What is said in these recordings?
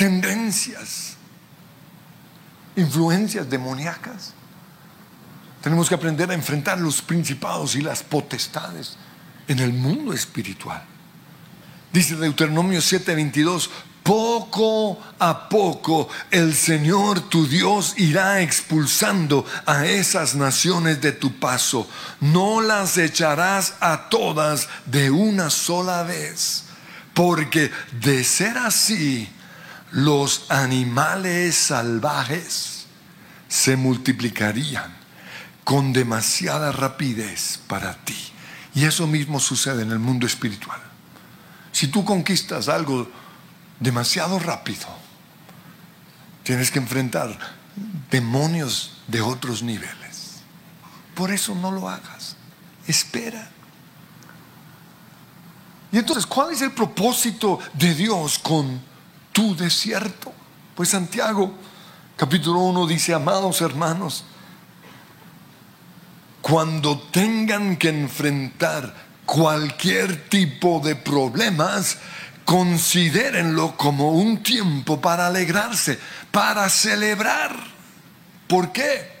tendencias, influencias demoníacas. Tenemos que aprender a enfrentar los principados y las potestades en el mundo espiritual. Dice Deuteronomio 7:22: poco a poco el Señor tu Dios irá expulsando a esas naciones de tu paso. No las echarás a todas de una sola vez, porque de ser así, los animales salvajes se multiplicarían con demasiada rapidez para ti. Y eso mismo sucede en el mundo espiritual. Si tú conquistas algo demasiado rápido, tienes que enfrentar demonios de otros niveles. Por eso no lo hagas. Espera. Y entonces, ¿cuál es el propósito de Dios con tu desierto? Pues Santiago capítulo 1 dice: amados hermanos, cuando tengan que enfrentar cualquier tipo de problemas, considérenlo como un tiempo para alegrarse, para celebrar. ¿Por qué?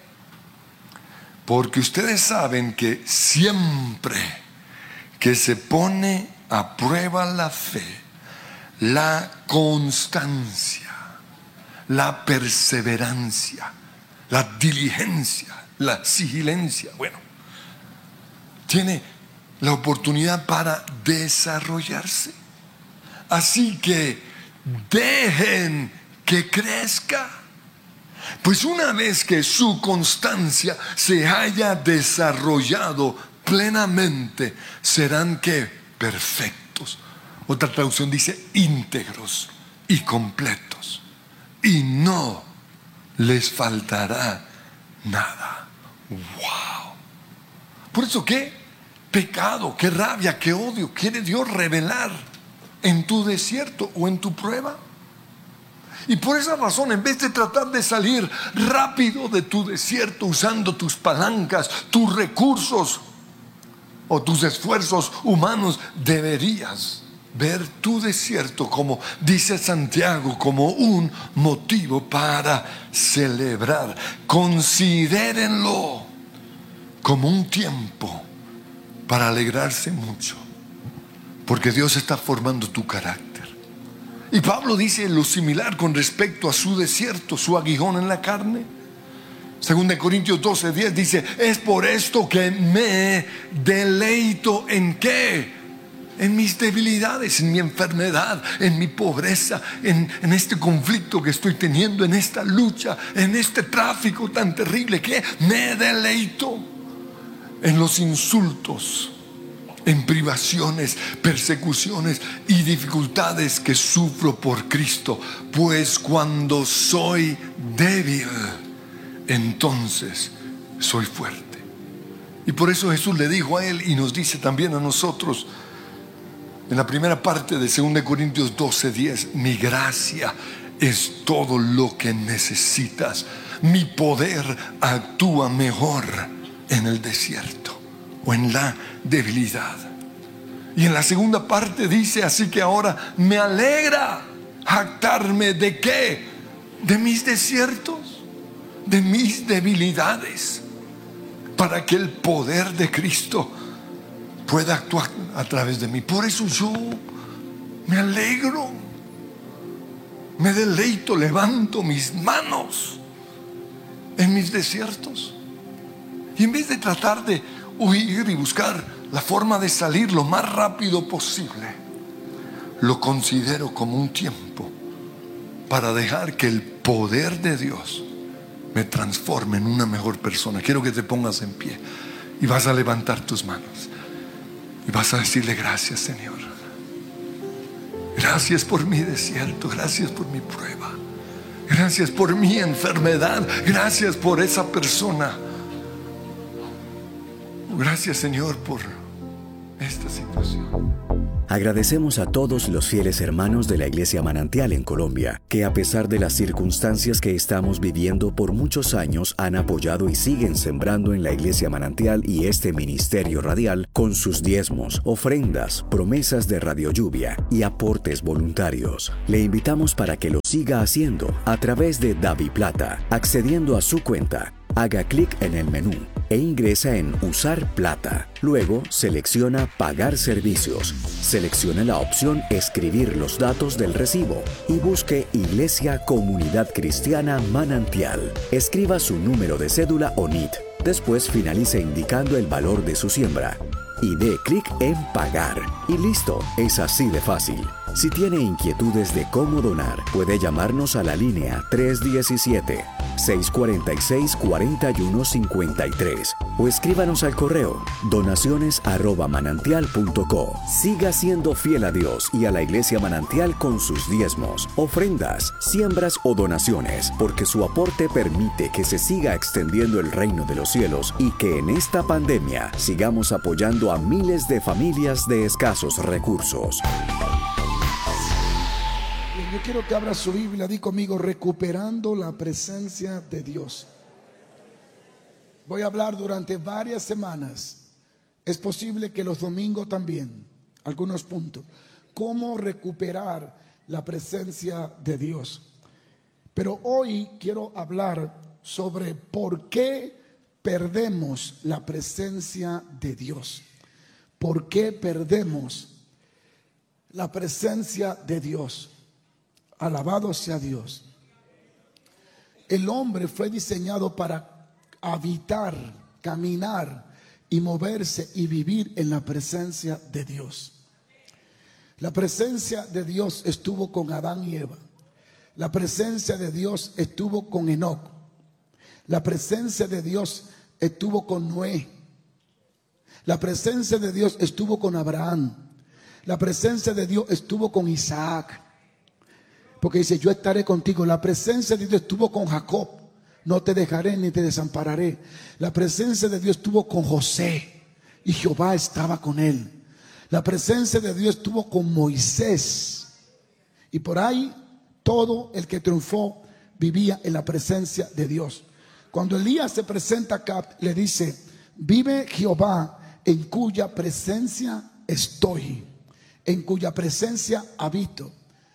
Porque ustedes saben que siempre que se pone a prueba la fe, la constancia, la perseverancia, la diligencia, la sigilencia, tiene la oportunidad para desarrollarse. Así que dejen que crezca. Pues una vez que su constancia se haya desarrollado plenamente, serán ¿qué? Perfectos. Otra traducción dice íntegros y completos, y no les faltará nada. Wow. Por eso, ¿qué pecado, qué rabia, qué odio quiere Dios revelar en tu desierto o en tu prueba? Y por esa razón, en vez de tratar de salir rápido de tu desierto usando tus palancas, tus recursos o tus esfuerzos humanos, deberías ver tu desierto, como dice Santiago, como un motivo para celebrar. Considérenlo como un tiempo para alegrarse mucho, porque Dios está formando tu carácter. Y Pablo dice lo similar con respecto a su desierto, su aguijón en la carne. 2 Corintios 12:10 dice: es por esto que me deleito en ¿qué? En mis debilidades, en mi enfermedad, en mi pobreza, en este conflicto que estoy teniendo, en esta lucha, en este tráfico tan terrible, que me deleito en los insultos, en privaciones, persecuciones y dificultades que sufro por Cristo. Pues cuando soy débil, entonces soy fuerte. Y por eso Jesús le dijo a él y nos dice también a nosotros en la primera parte de 2 Corintios 12:10: mi gracia es todo lo que necesitas. Mi poder actúa mejor en el desierto o en la debilidad. Y en la segunda parte dice: así que ahora me alegra jactarme ¿de qué? De mis desiertos, de mis debilidades, para que el poder de Cristo pueda actuar a través de mí. Por eso yo me alegro, me deleito, levanto mis manos en mis desiertos. Y en vez de tratar de huir y buscar la forma de salir lo más rápido posible, lo considero como un tiempo para dejar que el poder de Dios me transforme en una mejor persona. Quiero que te pongas en pie y vas a levantar tus manos y vas a decirle: gracias, Señor. Gracias por mi desierto, gracias por mi prueba, gracias por mi enfermedad, gracias por esa persona. Gracias, Señor, por esta situación. Agradecemos a todos los fieles hermanos de la Iglesia Manantial en Colombia, que a pesar de las circunstancias que estamos viviendo por muchos años han apoyado y siguen sembrando en la Iglesia Manantial y este ministerio radial con sus diezmos, ofrendas, promesas de Radio Lluvia y aportes voluntarios. Le invitamos para que lo siga haciendo a través de DaviPlata, accediendo a su cuenta. Haga clic en el menú e ingresa en Usar Plata. Luego selecciona Pagar servicios. Seleccione la opción Escribir los datos del recibo y busque Iglesia Comunidad Cristiana Manantial. Escriba su número de cédula o NIT. Después finalice indicando el valor de su siembra y dé clic en Pagar. Y listo, es así de fácil. Si tiene inquietudes de cómo donar, puede llamarnos a la línea 317-646-4153 o escríbanos al correo donaciones@manantial.co. Siga siendo fiel a Dios y a la Iglesia Manantial con sus diezmos, ofrendas, siembras o donaciones, porque su aporte permite que se siga extendiendo el reino de los cielos y que en esta pandemia sigamos apoyando a miles de familias de escasos recursos. Yo quiero que abra su Biblia, di conmigo, recuperando la presencia de Dios. Voy a hablar durante varias semanas, es posible que los domingos también, algunos puntos, cómo recuperar la presencia de Dios. Pero hoy quiero hablar sobre por qué perdemos la presencia de Dios. ¿Por qué perdemos la presencia de Dios? Alabado sea Dios. El hombre fue diseñado para habitar, caminar y moverse y vivir en la presencia de Dios. La presencia de Dios estuvo con Adán y Eva. La presencia de Dios estuvo con Enoc. La presencia de Dios estuvo con Noé. La presencia de Dios estuvo con Abraham. La presencia de Dios estuvo con Isaac. Porque dice, yo estaré contigo. La presencia de Dios estuvo con Jacob. No te dejaré ni te desampararé. La presencia de Dios estuvo con José y Jehová estaba con él. La presencia de Dios estuvo con Moisés. Y por ahí todo el que triunfó vivía en la presencia de Dios. Cuando Elías se presenta acá, le dice, vive Jehová en cuya presencia estoy, en cuya presencia habito.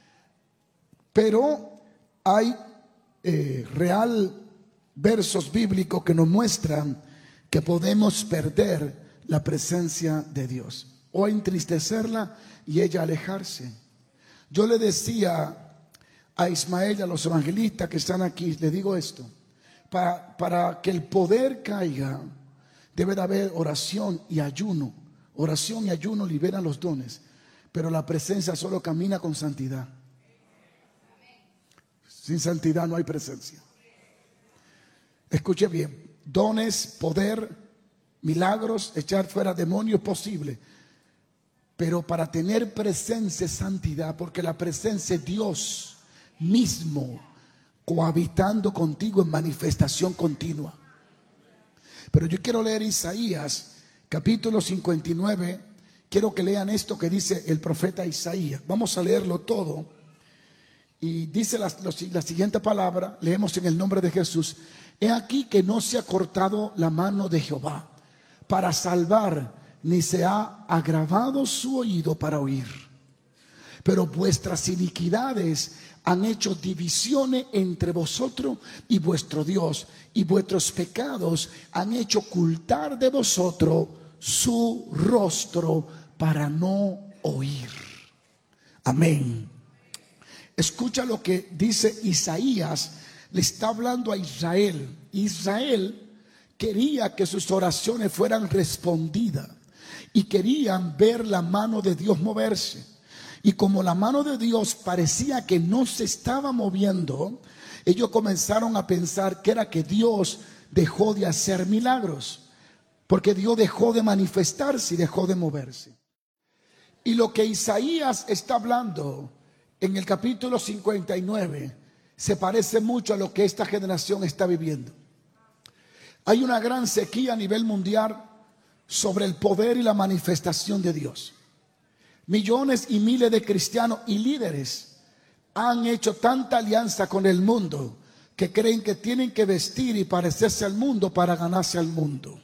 Pero hay real versos bíblicos que nos muestran que podemos perder la presencia de Dios o entristecerla y ella alejarse. Yo le decía a Ismael y a los evangelistas que están aquí, le digo esto, para que el poder caiga debe de haber oración y ayuno. Oración y ayuno liberan los dones, pero la presencia solo camina con santidad. Sin santidad no hay presencia. Escuche bien, dones, poder, milagros, echar fuera demonios posible. Pero para tener presencia, santidad, porque la presencia es Dios mismo cohabitando contigo en manifestación continua. Pero yo quiero leer Isaías, capítulo 59. Quiero que lean esto que dice el profeta Isaías. Vamos a leerlo todo. Y dice la siguiente palabra, leemos en el nombre de Jesús. He aquí que no se ha cortado la mano de Jehová para salvar, ni se ha agravado su oído para oír. Pero vuestras iniquidades han hecho divisiones entre vosotros y vuestro Dios, y vuestros pecados han hecho ocultar de vosotros su rostro para no oír. Amén. Escucha lo que dice Isaías. Le está hablando a Israel. Israel quería que sus oraciones fueran respondidas y querían ver la mano de Dios moverse. Y como la mano de Dios parecía que no se estaba moviendo, ellos comenzaron a pensar que era que Dios dejó de hacer milagros, porque Dios dejó de manifestarse y dejó de moverse. Y lo que Isaías está hablando en el capítulo 59 se parece mucho a lo que esta generación está viviendo. Hay una gran sequía a nivel mundial sobre el poder y la manifestación de Dios. Millones y miles de cristianos y líderes han hecho tanta alianza con el mundo que creen que tienen que vestir y parecerse al mundo para ganarse al mundo.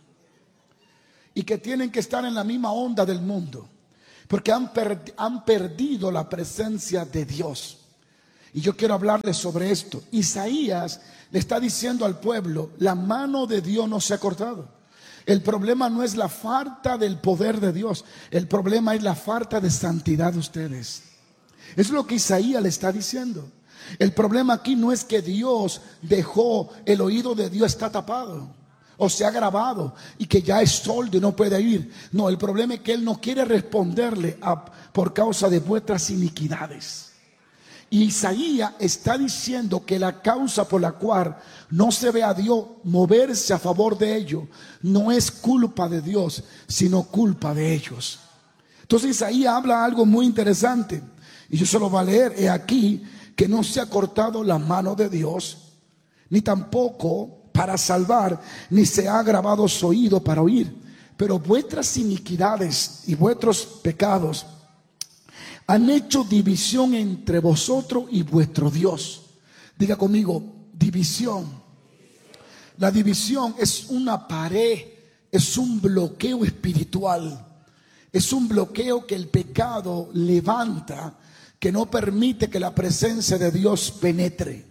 Y que tienen que estar en la misma onda del mundo, porque han perdido la presencia de Dios. Y yo quiero hablarles sobre esto. Isaías le está diciendo al pueblo, la mano de Dios no se ha cortado. El problema no es la falta del poder de Dios, el problema es la falta de santidad de ustedes. Es lo que Isaías le está diciendo. El problema aquí no es que Dios dejó, el oído de Dios está tapado o se ha grabado y que ya es sordo y no puede oír. No, el problema es que Él no quiere responderle por causa de vuestras iniquidades. Y Isaías está diciendo que la causa por la cual no se ve a Dios moverse a favor de ellos no es culpa de Dios, sino culpa de ellos. Entonces Isaías habla algo muy interesante y yo se lo voy a leer. He aquí que no se ha cortado la mano de Dios, ni tampoco para salvar, ni se ha agravado su oído para oír. Pero vuestras iniquidades y vuestros pecados han hecho división entre vosotros y vuestro Dios. Diga conmigo, división. La división es una pared, es un bloqueo espiritual. Es un bloqueo que el pecado levanta, que no permite que la presencia de Dios penetre.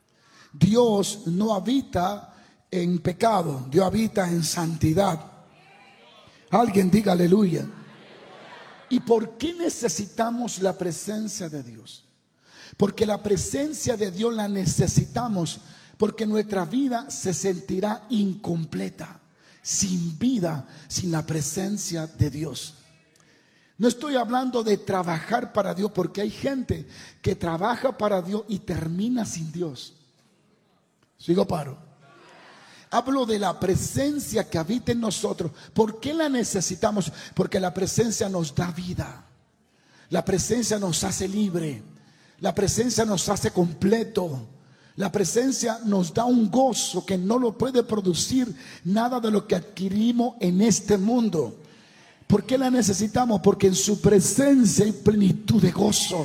Dios no habita en pecado, Dios habita en santidad. Alguien diga aleluya. ¿Y por qué necesitamos la presencia de Dios? Porque la presencia de Dios la necesitamos porque nuestra vida se sentirá incompleta, sin vida, sin la presencia de Dios. No estoy hablando de trabajar para Dios, porque hay gente que trabaja para Dios y termina sin Dios. ¿Sigo paro? Hablo de la presencia que habita en nosotros. ¿Por qué la necesitamos? Porque la presencia nos da vida. La presencia nos hace libre. La presencia nos hace completo. La presencia nos da un gozo que no lo puede producir nada de lo que adquirimos en este mundo. ¿Por qué la necesitamos? Porque en su presencia hay plenitud de gozo.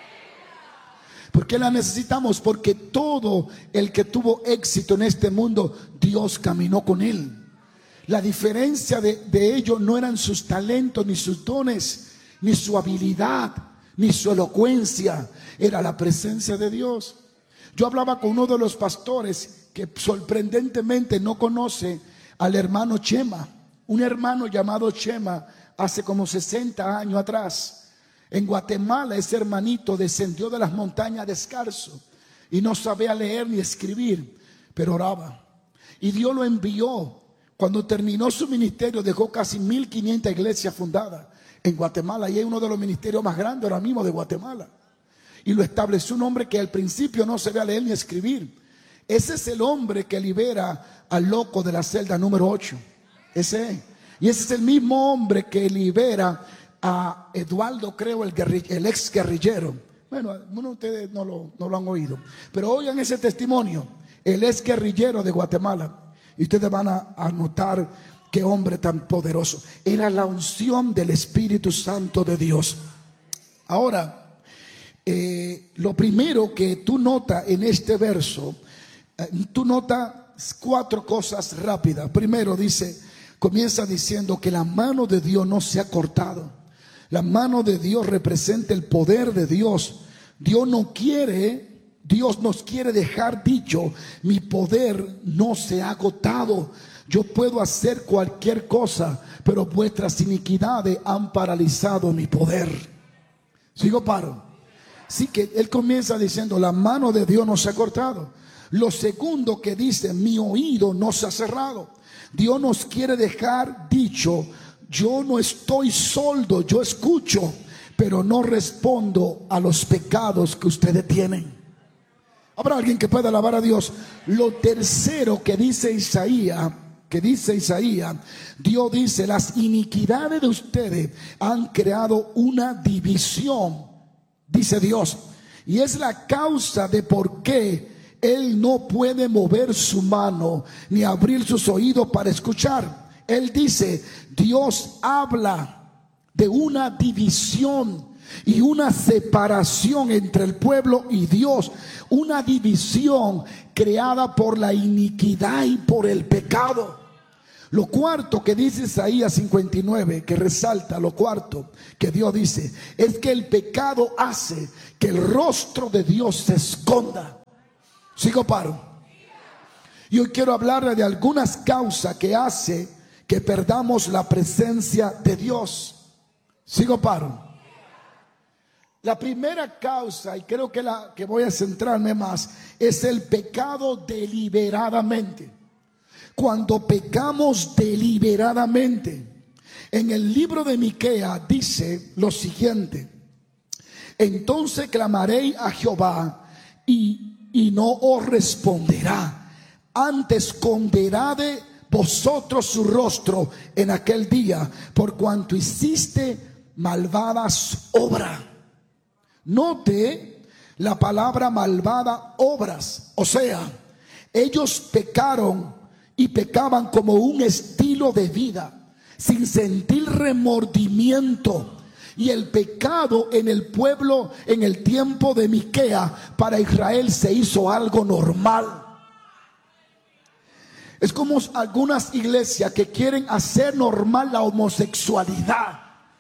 ¿Por qué la necesitamos? Porque todo el que tuvo éxito en este mundo, Dios caminó con él. La diferencia de ellos no eran sus talentos, ni sus dones, ni su habilidad, ni su elocuencia. Era la presencia de Dios. Yo hablaba con uno de los pastores que sorprendentemente no conoce al hermano Chema. Un hermano llamado Chema, hace como 60 años atrás, en Guatemala, ese hermanito descendió de las montañas descalzo y no sabía leer ni escribir, pero oraba. Y Dios lo envió. Cuando terminó su ministerio, dejó casi 1500 iglesias fundadas en Guatemala, y es uno de los ministerios más grandes ahora mismo de Guatemala. Y lo estableció un hombre que al principio no sabía leer ni escribir. Ese es el hombre que libera al loco de la celda número 8. Ese es. Y ese es el mismo hombre que libera a Eduardo, creo, el ex guerrillero. Bueno, algunos de ustedes no lo han oído, pero oigan ese testimonio. El ex guerrillero de Guatemala. Y ustedes van a notar qué hombre tan poderoso. Era la unción del Espíritu Santo de Dios. Ahora, lo primero que tú notas en este verso, tú notas 4 cosas rápidas. Primero comienza diciendo que la mano de Dios no se ha cortado. La mano de Dios representa el poder de Dios. Dios nos quiere dejar dicho: mi poder no se ha agotado. Yo puedo hacer cualquier cosa, pero vuestras iniquidades han paralizado mi poder. ¿Sigo paro? Así que él comienza diciendo: la mano de Dios no se ha cortado. Lo segundo que dice: mi oído no se ha cerrado. Dios nos quiere dejar dicho: yo no estoy sordo, yo escucho, pero no respondo a los pecados que ustedes tienen. ¿Habrá alguien que pueda alabar a Dios? Lo tercero que dice Isaías, Dios dice: las iniquidades de ustedes han creado una división, dice Dios, y es la causa de por qué Él no puede mover su mano ni abrir sus oídos para escuchar. Él dice: Dios habla, de una división y una separación entre el pueblo y Dios, una división creada por la iniquidad y por el pecado. Lo cuarto que dice Isaías 59, que resalta, lo cuarto que Dios dice, es que el pecado hace que el rostro de Dios se esconda. Sigo paro. Y hoy quiero hablarle de algunas causas que hace que perdamos la presencia de Dios. Sigo paro. La primera causa, y creo que la que voy a centrarme más, es el pecado deliberadamente. Cuando pecamos deliberadamente, en el libro de Miqueas dice lo siguiente: entonces clamaré a Jehová y no os responderá, antes esconderá de vosotros su rostro en aquel día, por cuanto hiciste malvadas obras. Note la palabra malvada, obras. O sea, ellos pecaron y pecaban como un estilo de vida, sin sentir remordimiento. Y el pecado en el pueblo, en el tiempo de Miqueas, para Israel se hizo algo normal. Es como algunas iglesias que quieren hacer normal la homosexualidad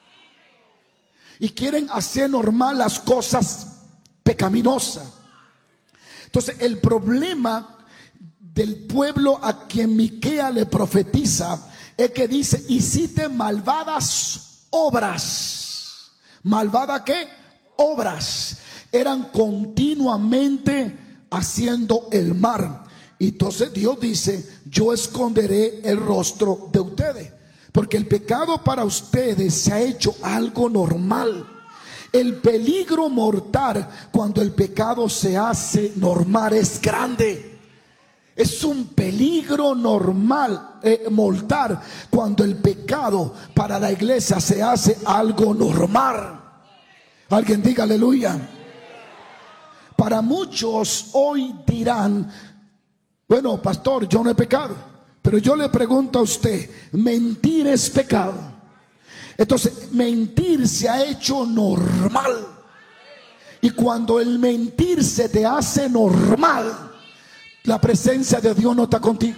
y quieren hacer normal las cosas pecaminosas. Entonces el problema del pueblo a quien Miqueas le profetiza es que dice: hiciste malvadas obras. ¿Malvada qué? Obras. Eran continuamente haciendo el mal. Y entonces Dios dice: yo esconderé el rostro de ustedes, porque el pecado para ustedes se ha hecho algo normal. El peligro mortal cuando el pecado se hace normal es grande. Es un peligro normal, mortal, cuando el pecado para la iglesia se hace algo normal. Alguien diga aleluya. Para muchos hoy dirán: bueno, pastor, yo no he pecado. Pero yo le pregunto a usted, ¿mentir es pecado? Entonces, mentir se ha hecho normal. Y cuando el mentir se te hace normal, la presencia de Dios no está contigo.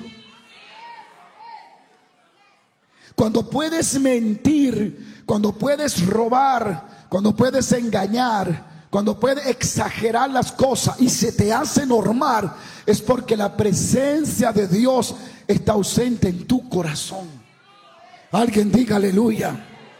Cuando puedes mentir, cuando puedes robar, cuando puedes engañar, cuando puedes exagerar las cosas y se te hace normal, es porque la presencia de Dios está ausente en tu corazón. Alguien diga aleluya.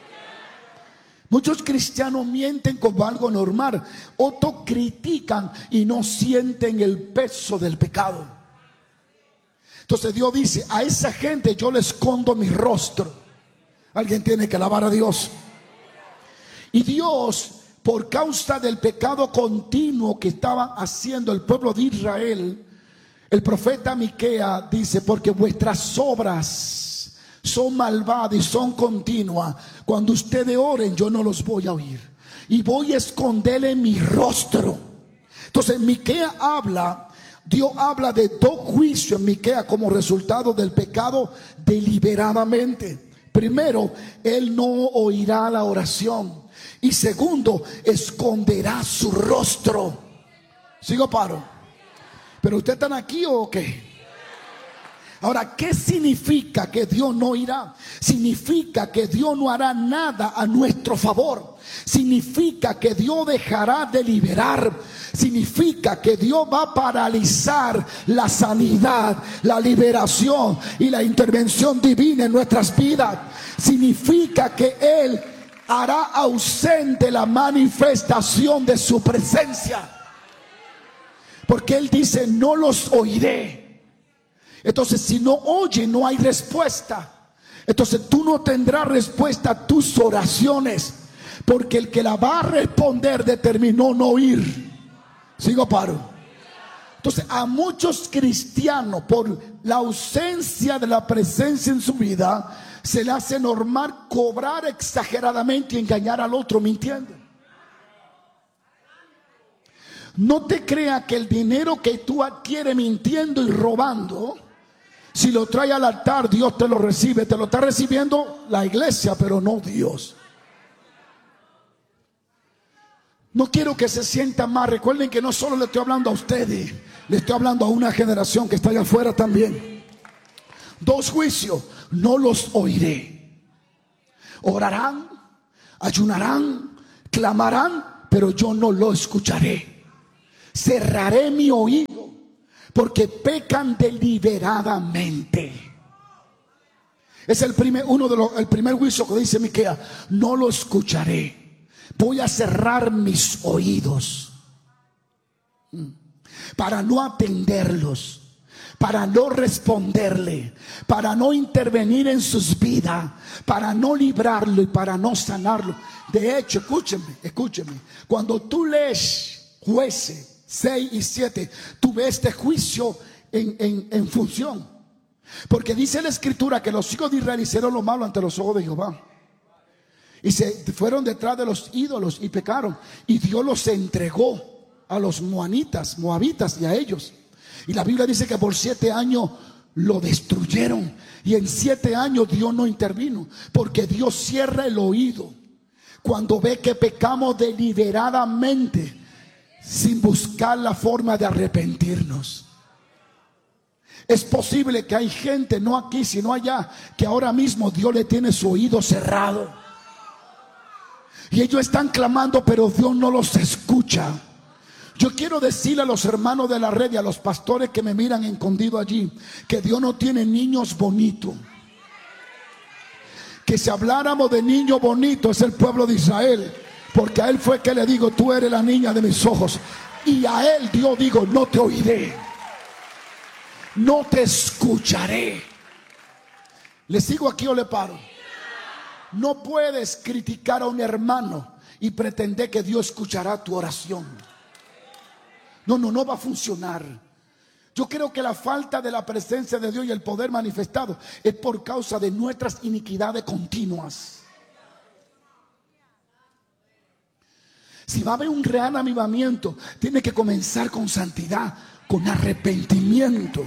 Muchos cristianos mienten como algo normal, otros critican y no sienten el peso del pecado. Entonces Dios dice: a esa gente yo le escondo mi rostro. Alguien tiene que alabar a Dios. Y Dios, por causa del pecado continuo que estaba haciendo el pueblo de Israel, el profeta Miqueas dice: porque vuestras obras son malvadas y son continuas. Cuando ustedes oren, yo no los voy a oír y voy a esconderle mi rostro. Entonces Miqueas habla, Dios habla de dos juicios en Miqueas como resultado del pecado deliberadamente. Primero, él no oirá la oración, y segundo, esconderá su rostro. ¿Sigo paro? ¿Pero ustedes están aquí o qué? Ahora, ¿qué significa que Dios no irá? Significa que Dios no hará nada a nuestro favor. Significa que Dios dejará de liberar. Significa que Dios va a paralizar la sanidad, la liberación y la intervención divina en nuestras vidas. Significa que Él hará ausente la manifestación de su presencia. Porque Él dice: no los oiré. Entonces, si no oye, no hay respuesta. Entonces tú no tendrás respuesta a tus oraciones, porque el que la va a responder determinó no oír. Sigo paro. Entonces a muchos cristianos, por la ausencia de la presencia en su vida, se le hace normal cobrar exageradamente y engañar al otro mintiendo. No te creas que el dinero que tú adquieres mintiendo y robando, si lo trae al altar, Dios te lo recibe. Te lo está recibiendo la iglesia, pero no Dios. No quiero que se sientan mal. Recuerden que no solo le estoy hablando a ustedes, le estoy hablando a una generación que está allá afuera también. 2 juicios, no los oiré. Orarán, ayunarán, clamarán, pero yo no lo escucharé. Cerraré mi oído porque pecan deliberadamente. Es el primer juicio que dice Miqueas: no lo escucharé. Voy a cerrar mis oídos para no atenderlos, para no responderle, para no intervenir en sus vidas, para no librarlo y para no sanarlo. De hecho, escúcheme, cuando tú lees Jueces 6 y 7, tú ves este juicio en función. Porque dice la escritura que los hijos de Israel hicieron lo malo ante los ojos de Jehová. Y se fueron detrás de los ídolos y pecaron. Y Dios los entregó a los moabitas y a ellos. Y la Biblia dice que por 7 años lo destruyeron. Y en 7 años Dios no intervino. Porque Dios cierra el oído cuando ve que pecamos deliberadamente, sin buscar la forma de arrepentirnos. Es posible que hay gente, no aquí sino allá, que ahora mismo Dios le tiene su oído cerrado. Y ellos están clamando, pero Dios no los escucha. Yo quiero decirle a los hermanos de la red y a los pastores que me miran escondido allí, que Dios no tiene niños bonitos. Que si habláramos de niño bonito es el pueblo de Israel. Porque a él fue que le digo: tú eres la niña de mis ojos. Y a él Dios digo: no te oiré, no te escucaré. ¿Le sigo aquí o le paro? No puedes criticar a un hermano y pretender que Dios escuchará tu oración. No va a funcionar. Yo creo que la falta de la presencia de Dios y el poder manifestado es por causa de nuestras iniquidades continuas. Si va a haber un real avivamiento, tiene que comenzar con santidad, con arrepentimiento.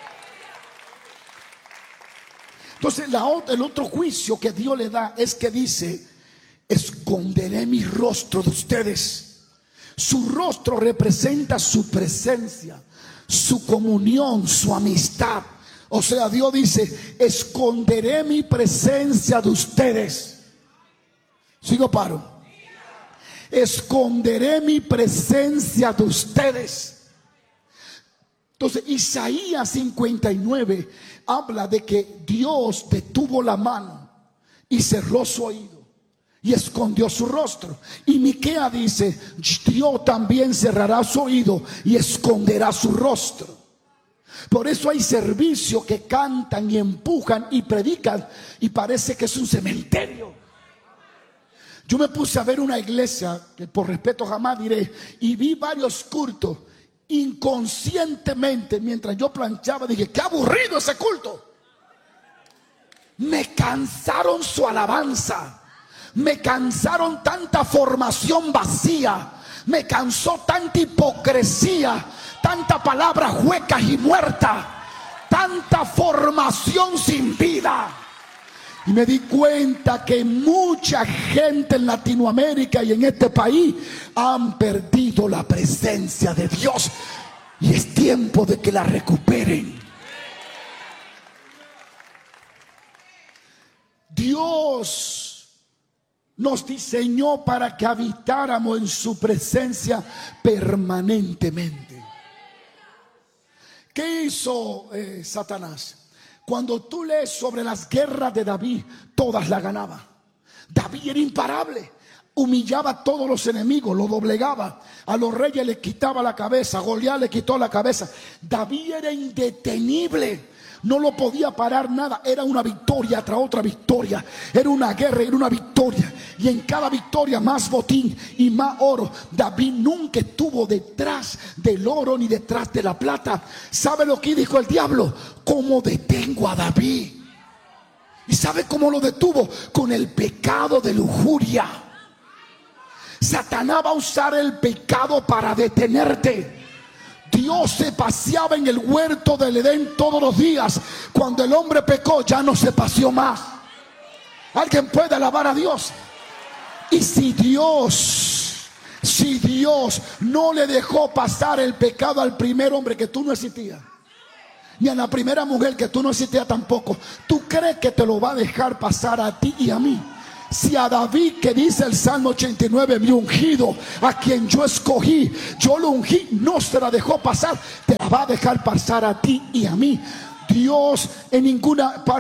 Entonces el otro juicio que Dios le da es que dice: esconderé mi rostro de ustedes. Su rostro representa su presencia, su comunión, su amistad. O sea, Dios dice: esconderé mi presencia de ustedes. ¿Sigo paro? Esconderé mi presencia de ustedes. Entonces Isaías 59 habla de que Dios detuvo la mano y cerró su oído y escondió su rostro. Y Miqueas dice: Dios también cerrará su oído y esconderá su rostro. Por eso hay servicios que cantan y empujan y predican y parece que es un cementerio. Yo me puse a ver una iglesia, que por respeto jamás diré, y vi varios cultos. Inconscientemente, mientras yo planchaba, dije: qué aburrido ese culto. Me cansaron su alabanza, me cansaron tanta formación vacía, me cansó tanta hipocresía, tanta palabra huecas y muerta, tanta formación sin vida. Y me di cuenta que mucha gente en Latinoamérica y en este país han perdido la presencia de Dios. Y es tiempo de que la recuperen. Dios nos diseñó para que habitáramos en su presencia permanentemente. ¿Qué hizo Satanás? Cuando tú lees sobre las guerras de David, todas las ganaba. David era imparable. Humillaba a todos los enemigos, lo doblegaba. A los reyes les quitaba la cabeza. Goliat le quitó la cabeza. David era indetenible. No lo podía parar nada. Era una victoria tras otra victoria. Era una guerra, era una victoria. Y en cada victoria más botín y más oro. David nunca estuvo detrás del oro ni detrás de la plata. ¿Sabe lo que dijo el diablo? ¿Cómo detengo a David? ¿Y sabe cómo lo detuvo? Con el pecado de lujuria. Satanás va a usar el pecado para detenerte. Dios se paseaba en el huerto del Edén todos los días. Cuando el hombre pecó, ya no se paseó más. ¿Alguien puede alabar a Dios? Y si Dios Si Dios no le dejó pasar el pecado al primer hombre, que tú no existías, ni a la primera mujer, que tú no existías tampoco, ¿tú crees que te lo va a dejar pasar a ti y a mí? Si a David, que dice el Salmo 89, mi ungido, a quien yo escogí, yo lo ungí, no se la dejó pasar, te la va a dejar pasar a ti y a mí. Dios en ninguna parte